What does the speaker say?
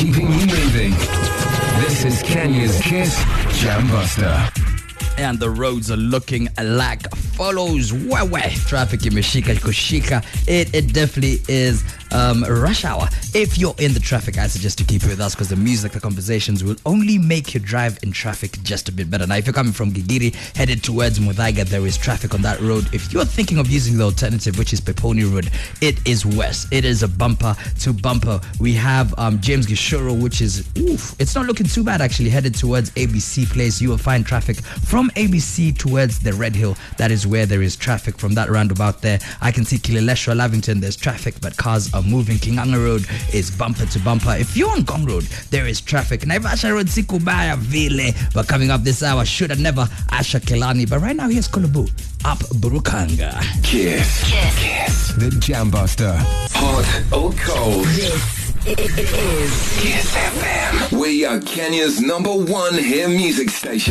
keeping you moving. This is Kenya's Kiss Jam Buster. And the roads are looking like follows. Wewe traffic imeshika kushika. It definitely is rush hour. If you're in the traffic, I suggest to keep it with us because the music, the conversations will only make your drive in traffic just a bit better. Now, if you're coming from Gigiri headed towards Muthaiga, there is traffic on that road. If you're thinking of using the alternative, which is Peponi Road, it is west. It is a bumper to bumper. We have James Gishoro, which is it's not looking too bad actually. Headed towards ABC Place, you will find traffic from ABC towards the Red Hill. That is where there is traffic from that roundabout there. I can see Kileleshwa, Lavington, there's traffic, but cars are moving. Kinganga Road is bumper to bumper. If you're on Gong Road, there is traffic. Naivasha Road, Sikubaya, Vile. But coming up this hour, should have never, Asha Kelani. But right now, here's Kolobu, up Burukanga. Kiss. The Jam Buster. Hot or cold? It is Kiss FM. We are Kenya's #1 hit music station.